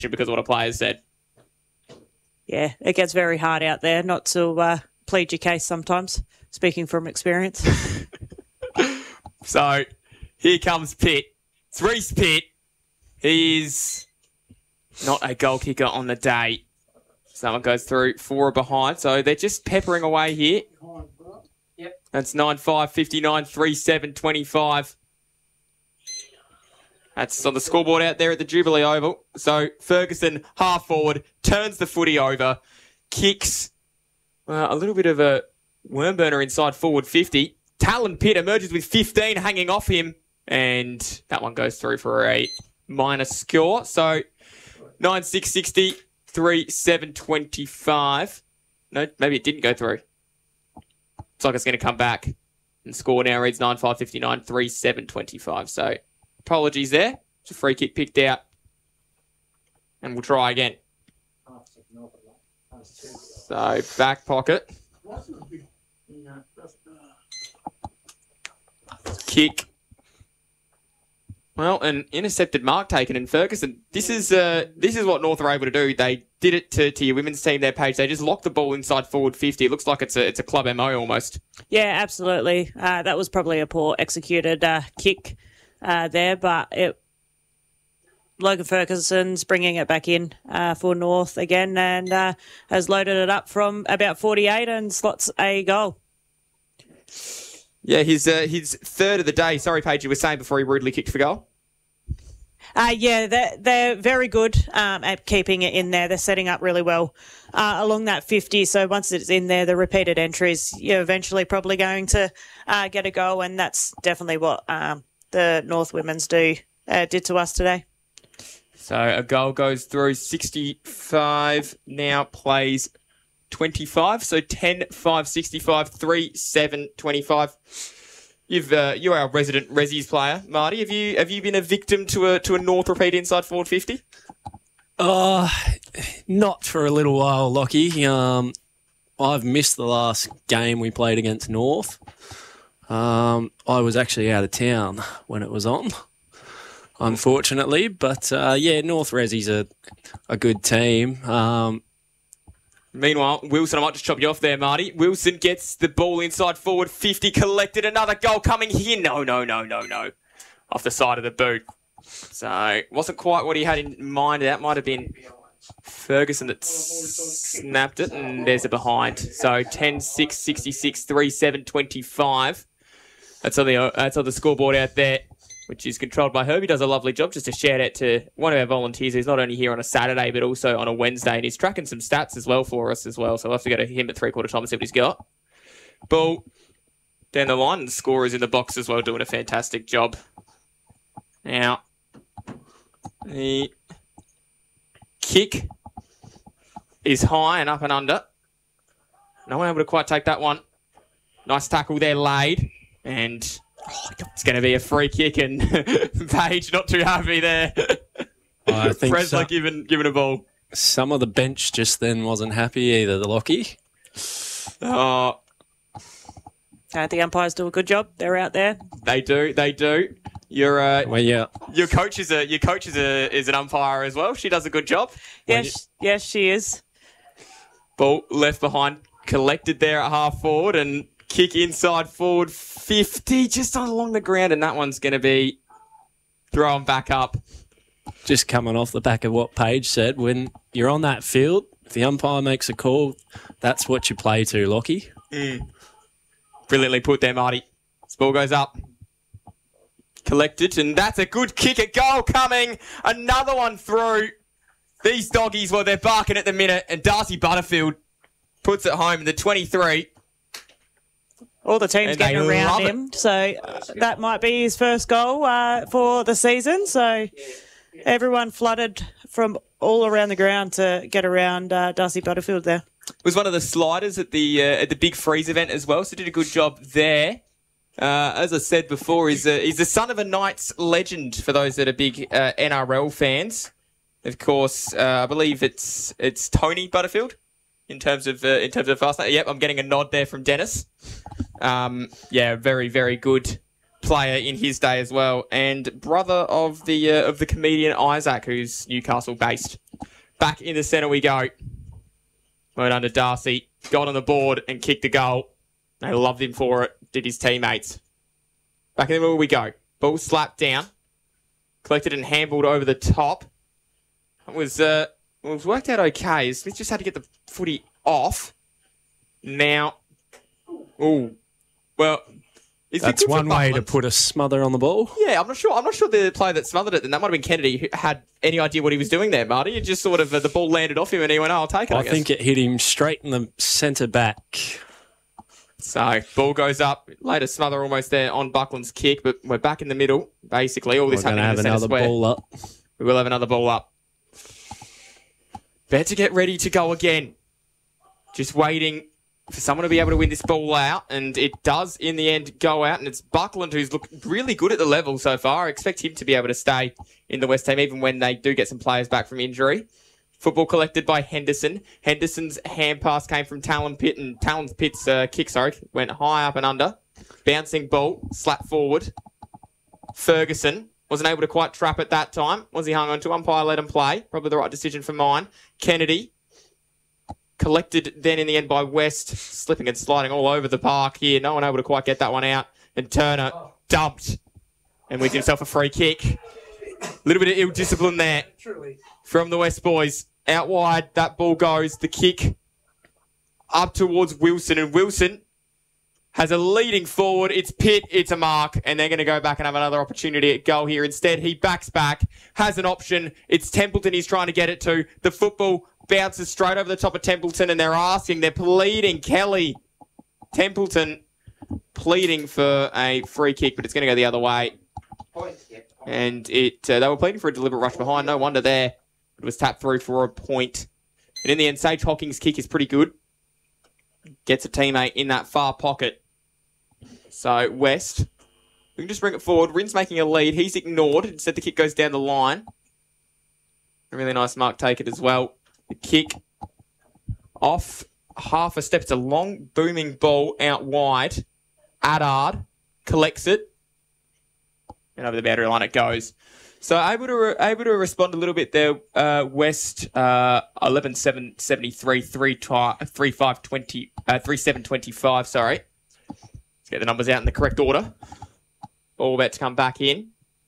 because of what a player said. Yeah, it gets very hard out there not to plead your case sometimes, speaking from experience. So here comes Pitt. It's Reece Pitt. He is not a goal kicker on the day. Someone goes through 4 behind. So they're just peppering away here. Yep. That's 9-5, 59, 3-7, 25. That's on the scoreboard out there at the Jubilee Oval. So Ferguson, half forward, turns the footy over, kicks a little bit of a worm burner inside forward 50. Talon Pitt emerges with 15 hanging off him. And that one goes through for a minor score. So 9-6, 60, 3-7, 25. No, maybe it didn't go through. Looks like it's going to come back. And score now reads 9-5, 59, 3-7, 25. So apologies there. It's a free kick picked out. And we'll try again. So back pocket. Kick. Well, an intercepted mark taken in Ferguson. This is what North are able to do. They did it to your women's team there, Paige. They just locked the ball inside forward 50. It looks like it's a club MO almost. Yeah, absolutely. That was probably a poor executed kick there, but Logan Ferguson's bringing it back in for North again and has loaded it up from about 48 and slots a goal. Yeah, his third of the day. Sorry, Paige, you were saying before he rudely kicked for goal. Yeah, they're very good at keeping it in there. They're setting up really well along that 50. So once it's in there, the repeated entries, you're eventually probably going to get a goal, and that's definitely what the North Women's did to us today. So a goal goes through 65, now plays 25. So 10-5, 65, 3-7, 25. You're our resident Resi's player, Marty. Have you been a victim to a North repeat inside forward 50? Not for a little while, Lockie. I've missed the last game we played against North. I was actually out of town when it was on, unfortunately. But yeah, North Resi's a good team. Meanwhile, Wilson, I might just chop you off there, Marty. Wilson gets the ball inside forward 50, collected. Another goal coming here. No. Off the side of the boot. So, wasn't quite what he had in mind. That might have been Ferguson that snapped it, and there's a behind. So, 10-6, 66, 3-7, 25. That's on the scoreboard out there, which is controlled by Herbie. Does a lovely job. Just a shout out to one of our volunteers who's not only here on a Saturday, but also on a Wednesday, and he's tracking some stats as well for us as well. So we'll have to go to him at 3/4 time and see what he's got. Ball down the line, and the scorer's in the box as well, doing a fantastic job. Now, the kick is high and up and under. No one able to quite take that one. Nice tackle there laid, and it's going to be a free kick, and Paige not too happy there. I think Presler given a ball. Some of the bench just then wasn't happy either, the Lockie. The umpires do a good job. They're out there. They do. Your coach is an umpire as well. She does a good job. Yes, she is. Ball left behind, collected there at half forward, and kick inside forward 50, just along the ground, and that one's going to be thrown back up. Just coming off the back of what Paige said, when you're on that field, if the umpire makes a call, that's what you play to, Lockie. Brilliantly put there, Marty. This ball goes up. Collected, and that's a good kick. A goal coming. Another one through. These doggies, well, they're barking at the minute, and Darcy Butterfield puts it home in the 23. All the teams getting around him, so that might be his first goal for the season. So everyone flooded from all around the ground to get around Darcy Butterfield there. Was one of the sliders at the Big Freeze event as well, so did a good job there. As I said before, he's the son of a Knights legend for those that are big NRL fans. Of course, I believe it's Tony Butterfield in terms of fast. Yep, I'm getting a nod there from Dennis. Very, very good player in his day as well, and brother of the comedian Isaac, who's Newcastle based. Back in the centre we go. Went under Darcy, got on the board and kicked a goal. They loved him for it, did his teammates. Back in the middle we go. Ball slapped down, collected and handballed over the top. It was worked out okay. Smith just had to get the footy off. Now, well, that's one way to put a smother on the ball. Yeah, I'm not sure. I'm not sure the player that smothered it. Then that might have been Kennedy, who had any idea what he was doing there. Marty, it just sort of the ball landed off him, and he went, "Oh, I'll take it." I think it hit him straight in the centre back. So ball goes up. Later smother almost there on Buckland's kick, but we're back in the middle. Basically, all this happening in the centre square. Ball up. We will have another ball up. Better get ready to go again. Just waiting for someone to be able to win this ball out, and it does in the end go out, and it's Buckland who's looked really good at the level so far. I expect him to be able to stay in the West team even when they do get some players back from injury. Football collected by Henderson. Henderson's hand pass came from Talon Pitt, and Talon Pitt's kick, went high up and under. Bouncing ball, slap forward. Ferguson wasn't able to quite trap it that time. Was he hung on to? Umpire let him play. Probably the right decision for mine. Kennedy collected then in the end by West, slipping and sliding all over the park here. No one able to quite get that one out. And Turner dumped and wins himself a free kick. A little bit of ill discipline there from the West boys. Out wide, that ball goes. The kick up towards Wilson, and Wilson has a leading forward. It's Pitt, it's a mark, and they're going to go back and have another opportunity at goal here. Instead, he backs back, has an option. It's Templeton he's trying to get it to. The football bounces straight over the top of Templeton, and they're pleading, Kelly. Templeton pleading for a free kick, but it's going to go the other way. And they were pleading for a deliberate rush behind. No wonder there. It was tapped through for a point. And in the end, Sage Hocking's kick is pretty good. Gets a teammate in that far pocket. So, West, we can just bring it forward. Rin's making a lead. He's ignored. Instead, the kick goes down the line. A really nice mark taken as well. The kick off half a step. It's a long, booming ball out wide. Adard collects it. And over the boundary line it goes. So able to respond a little bit there. West 11-7-73, 3-7-25. Sorry. Let's get the numbers out in the correct order. All about to come back in.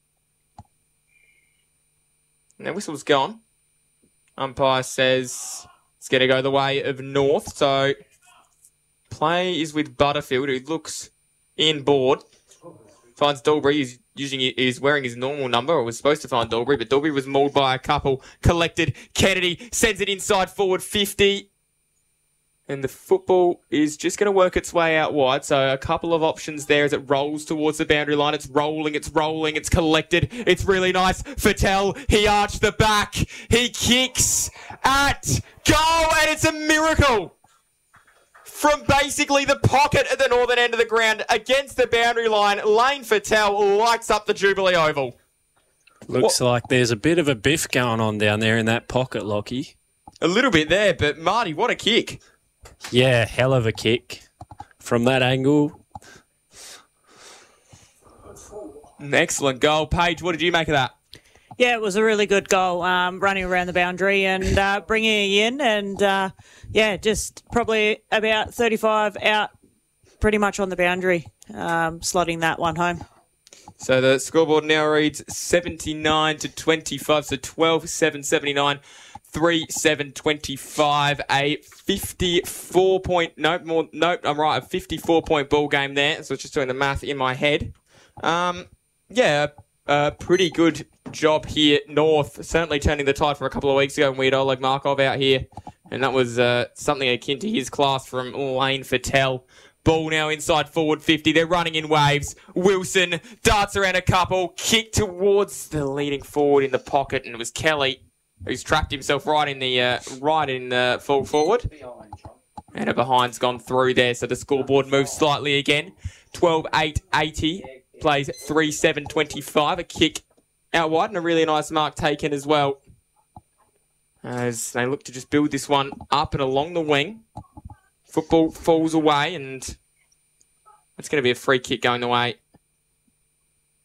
Now whistle's gone. Umpire says it's going to go the way of North. So play is with Butterfield, who looks inboard. Finds Dalbury. He's wearing his normal number, or was supposed to find Dalbury, but Dalbury was mauled by a couple. Collected. Kennedy sends it inside forward 50. And the football is just going to work its way out wide. So a couple of options there as it rolls towards the boundary line. It's rolling, it's collected. It's really nice. Fattel, he arched the back. He kicks at goal, and it's a miracle. From basically the pocket at the northern end of the ground against the boundary line, Lane Fattel lights up the Jubilee Oval. Looks like there's a bit of a biff going on down there in that pocket, Lockie. A little bit there, but Marty, what a kick. Yeah, hell of a kick from that angle. An excellent goal. Paige, what did you make of that? Yeah, it was a really good goal, running around the boundary and bringing it in. And, just probably about 35 out pretty much on the boundary, slotting that one home. So the scoreboard now reads 79-25, so 12-7-79, 3-7-25, a 54-point, a 54-point ball game there. So it's just doing the math in my head. Pretty good job here, North. Certainly turning the tide from a couple of weeks ago when we had Oleg Markov out here. And that was something akin to his class from Lane Fattel. Ball now inside forward 50. They're running in waves. Wilson darts around a couple. Kick towards the leading forward in the pocket. And it was Kelly who's trapped himself right in the full forward. And a behind's gone through there. So the scoreboard moves slightly again. 12-8-80. Plays 3-7-25. A kick out wide and a really nice mark taken as well. As they look to just build this one up and along the wing. Football falls away, and it's going to be a free kick going the way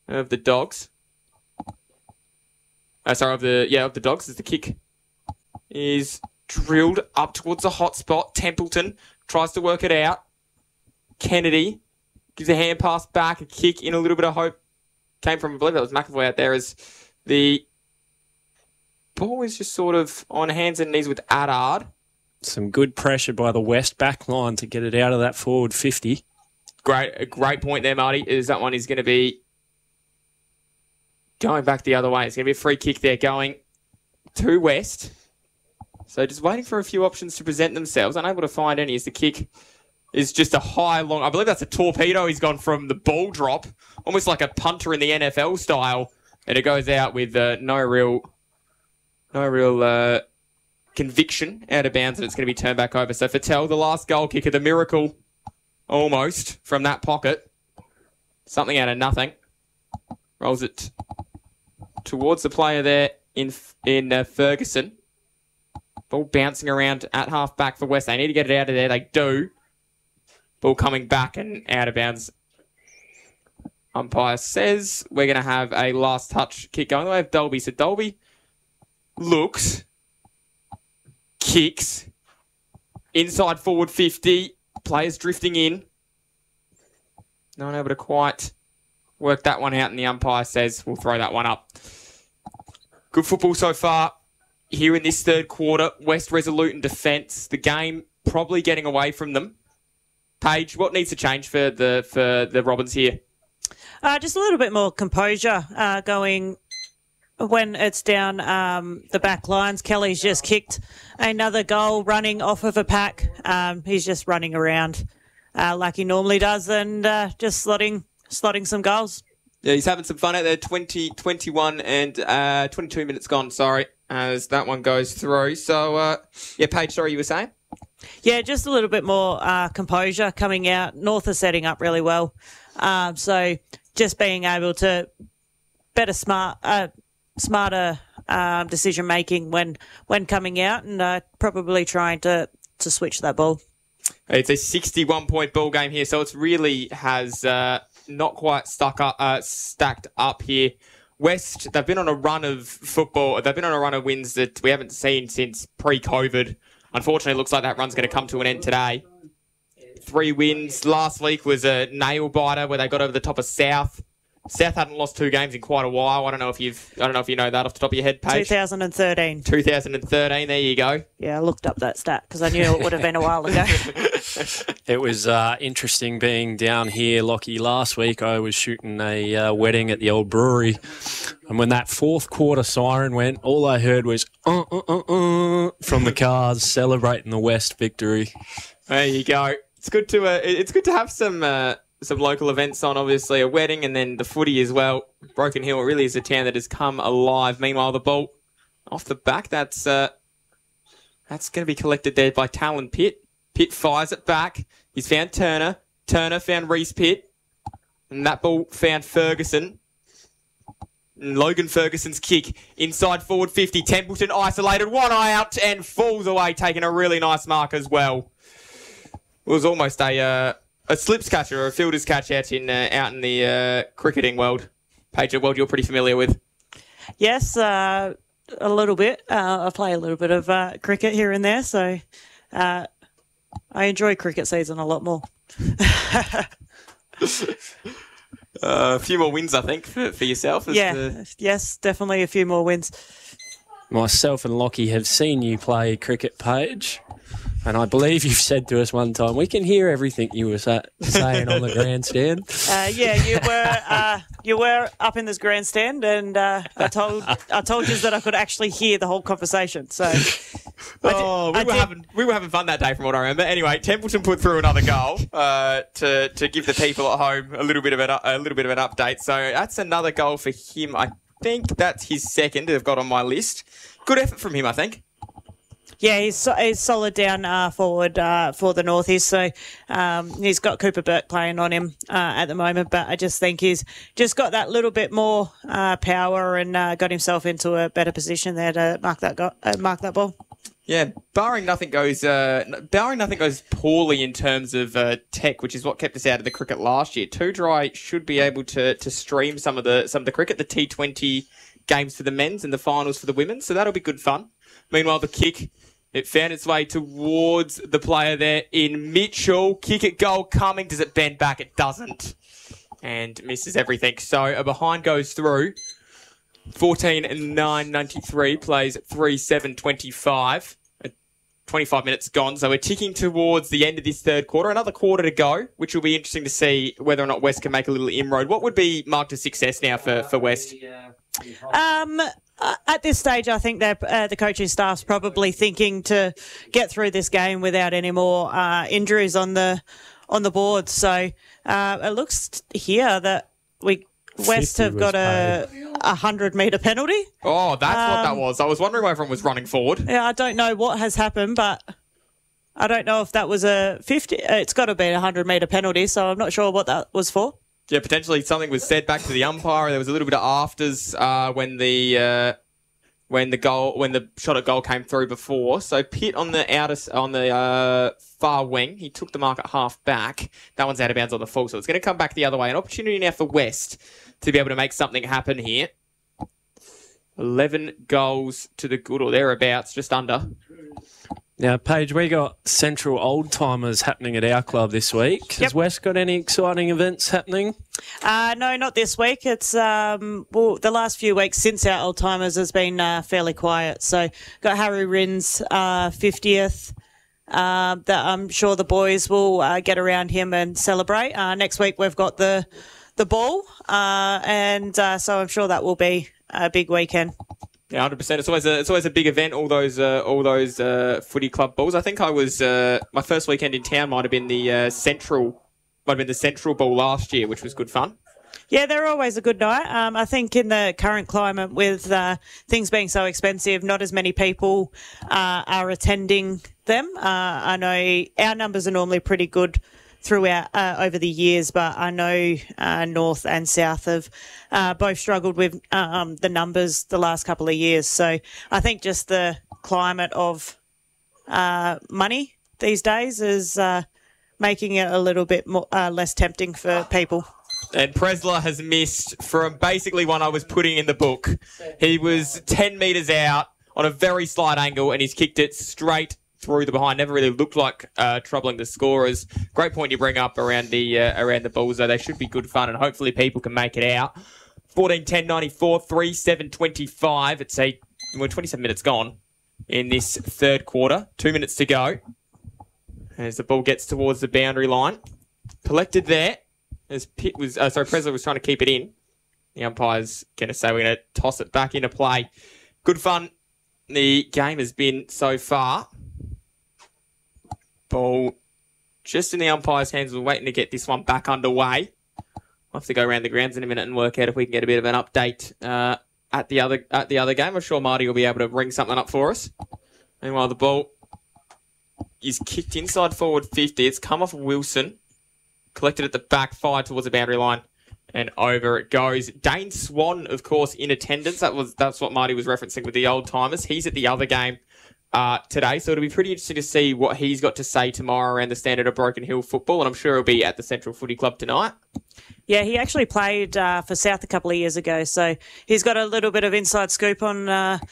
of the Dogs. Of the Dogs as the kick is drilled up towards the hot spot. Templeton tries to work it out. Kennedy gives a hand pass back, a kick in, a little bit of hope. Came from, I believe that was McAvoy out there, as the ball is just sort of on hands and knees with Adard. Some good pressure by the West back line to get it out of that forward 50. A great point there, Marty, is that one is going to be going back the other way. It's going to be a free kick there going to West. So just waiting for a few options to present themselves. Unable to find any as the kick is just a high, long... I believe that's a torpedo. He's gone from the ball drop, almost like a punter in the NFL style. And it goes out with no real conviction out of bounds, and it's going to be turned back over. So Fattel, the last goal kicker, the miracle almost from that pocket. Something out of nothing. Rolls it towards the player there in Ferguson. Ball bouncing around at half back for West. They need to get it out of there. They do. Ball coming back and out of bounds. Umpire says we're going to have a last touch kick going the way of Dolby. So Dolby looks, kicks, inside forward 50, players drifting in. No one able to quite work that one out, and the umpire says we'll throw that one up. Good football so far here in this third quarter. West resolute in defence. The game probably getting away from them. Paige, what needs to change for the Robins here? Just a little bit more composure going when it's down the back lines. Kelly's just kicked another goal running off of a pack. He's just running around like he normally does and just slotting some goals. Yeah, he's having some fun out there. 20, 21 and 22 minutes gone, as that one goes through. So, Paige, sorry, you were saying? Yeah, just a little bit more composure coming out. North are setting up really well. So just being able to smarter decision-making when coming out and probably trying to switch that ball. It's a 61-point ball game here, so it really has not quite stacked up here. West, they've been on a run of football. They've been on a run of wins that we haven't seen since pre-COVID. Unfortunately, it looks like that run's going to come to an end today. 3 wins. Last week was a nail-biter where they got over the top of South. South hadn't lost 2 games in quite a while. I don't know if you know that off the top of your head, Paige. 2013. 2013, there you go. Yeah, I looked up that stat because I knew it would have been a while ago. It was interesting being down here, Lockie. Last week I was shooting a wedding at the old brewery, and when that fourth quarter siren went, all I heard was from the cars celebrating the West victory. There you go. It's good to have some local events on, obviously a wedding and then the footy as well. Broken Hill really is a town that has come alive. Meanwhile, the ball off the back, that's going to be collected there by Talon Pitt. Pitt fires it back. He's found Turner. Turner found Reese Pitt. And that ball found Ferguson. And Logan Ferguson's kick inside forward 50. Templeton isolated, one eye out and falls away, taking a really nice mark as well. It was almost a slips catch or a fielder's catch out in the cricketing world. Paige, a world you're pretty familiar with. Yes, a little bit. I play a little bit of cricket here and there, so I enjoy cricket season a lot more. A few more wins, I think, for yourself. Yes, definitely a few more wins. Myself and Lockie have seen you play cricket, Paige. And I believe you've said to us one time, we can hear everything you were saying on the grandstand. You were up in this grandstand, and I told you that I could actually hear the whole conversation. So, we were having fun that day, from what I remember. Anyway, Templeton put through another goal to give the people at home a little bit of an update. So that's another goal for him. I think that's his second I've got on my list. Good effort from him, I think. Yeah, he's solid down forward for the Northies. So he's got Cooper Burke playing on him at the moment. But I just think he's just got that little bit more power and got himself into a better position there to mark that ball. Yeah, barring nothing goes poorly in terms of tech, which is what kept us out of the cricket last year. Too Dry should be able to stream some of the cricket, the T20 games for the men's and the finals for the women, so that'll be good fun. Meanwhile, the kick, it found its way towards the player there in Mitchell. Kick at goal coming. Does it bend back? It doesn't, and misses everything. So a behind goes through. 14-9-93 plays 3-7-25. 25 minutes gone, so we're ticking towards the end of this third quarter. Another quarter to go, which will be interesting to see whether or not West can make a little inroad. What would be marked as success now for West? At this stage, I think the coaching staff's probably thinking to get through this game without any more injuries on the board. So it looks here that West have got a 100-metre penalty. Oh, that's what that was. I was wondering why everyone was running forward. Yeah, I don't know what has happened, but I don't know if that was a 50. It's got to be a 100-metre penalty, so I'm not sure what that was for. Yeah, potentially something was said back to the umpire. There was a little bit of afters when the shot at goal came through before. So Pitt on the far wing, he took the mark at half back. That one's out of bounds on the full, so it's going to come back the other way. An opportunity now for West to be able to make something happen here. 11 goals to the good or thereabouts, just under. Now, Paige, we got Central Old Timers happening at our club this week. Has West got any exciting events happening? No, not this week. It's the last few weeks since our Old Timers has been fairly quiet. So got Harry Rin's 50th. That I'm sure the boys will get around him and celebrate. Next week we've got the ball, and so I'm sure that will be a big weekend. Yeah, 100%. It's always a big event. All those footy club balls. I think I was my first weekend in town might have been the Central Ball last year, which was good fun. Yeah, they're always a good night. I think in the current climate with things being so expensive, not as many people are attending them. I know our numbers are normally pretty good throughout over the years, but I know North and South have both struggled with the numbers the last couple of years. So I think just the climate of money these days is making it a little bit more, less tempting for people. And Presler has missed from basically one I was putting in the book. He was 10 metres out on a very slight angle, and he's kicked it straight through the behind. Never really looked like troubling the scorers. Great point you bring up around the balls, though. They should be good fun, and hopefully people can make it out. 14-10-94, 3-7-25. It's 27 minutes gone in this third quarter. 2 minutes to go. As the ball gets towards the boundary line. Collected there. As Presler was trying to keep it in. The umpire's going to say we're going to toss it back into play. Good fun the game has been so far. Ball just in the umpire's hands. We're waiting to get this one back underway. We'll have to go around the grounds in a minute and work out if we can get a bit of an update at the other game. I'm sure Marty will be able to bring something up for us. Meanwhile, the ball is kicked inside forward 50. It's come off Wilson. Collected at the back, fired towards the boundary line, and over it goes. Dane Swan, of course, in attendance. That's what Marty was referencing with the Old Timers. He's at the other game today, so it'll be pretty interesting to see what he's got to say tomorrow around the standard of Broken Hill football, and I'm sure he'll be at the Central Footy Club tonight. Yeah, he actually played for South a couple of years ago, so he's got a little bit of inside scoop on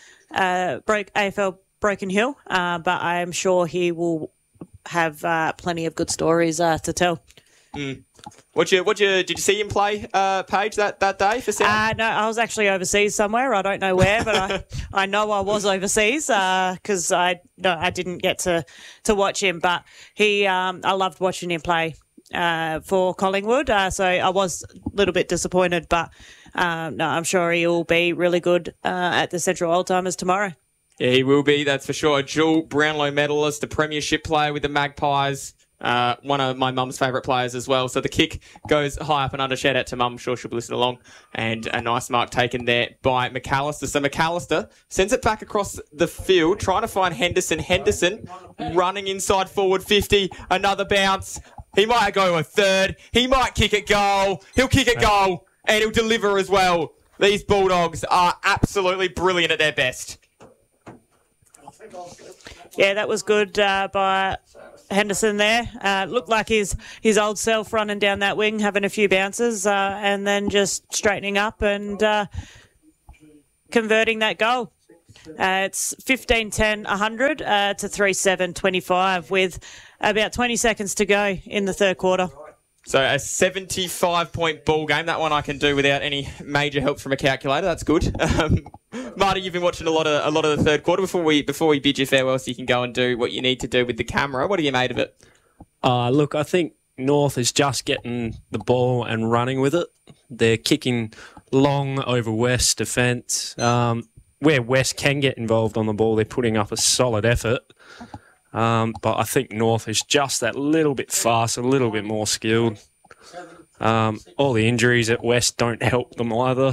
AFL Broken Hill, but I am sure he will have plenty of good stories to tell. Mm. Did you see him play, Paige, that day for South? No, I was actually overseas somewhere. I don't know where, but I know I was overseas because I didn't get to watch him. But I loved watching him play for Collingwood. So I was a little bit disappointed, but no, I'm sure he will be really good at the Central Old Timers tomorrow. Yeah, he will be, that's for sure. A dual Brownlow medalist, a premiership player with the Magpies. One of my mum's favourite players as well. So the kick goes high up and under. Shout out to mum. I'm sure she'll be listening along. And a nice mark taken there by McAllister. So McAllister sends it back across the field, trying to find Henderson. Henderson running inside forward 50. Another bounce. He might go a third. He might kick it goal. He'll kick it goal. And he'll deliver as well. These Bulldogs are absolutely brilliant at their best. Yeah, that was good by Henderson there. Looked like his old self running down that wing, having a few bounces, and then just straightening up and converting that goal. It's 15-10, 100 to 3-7, 25 with about 20 seconds to go in the third quarter. So a 75-point ball game. That one I can do without any major help from a calculator. That's good. Marty, you've been watching a lot of the third quarter. Before we bid you farewell, so you can go and do what you need to do with the camera. What have you made of it? Look, I think North is just getting the ball and running with it. They're kicking long over West defence. Where West can get involved on the ball, they're putting up a solid effort. But I think North is just that little bit faster, a little bit more skilled. All the injuries at West don't help them either.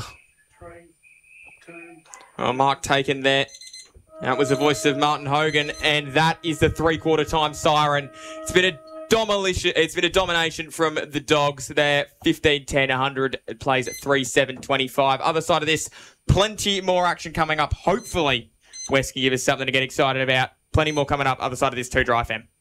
Oh, mark taken there. That was the voice of Martin Hogan, and that is the three-quarter time siren. It's been a demolition. It's been a domination from the Dogs there. 15-10, 100. It plays at 3-7, 25. Other side of this, plenty more action coming up. Hopefully, West can give us something to get excited about. Plenty more coming up. Other side of this, 2 Dry FM.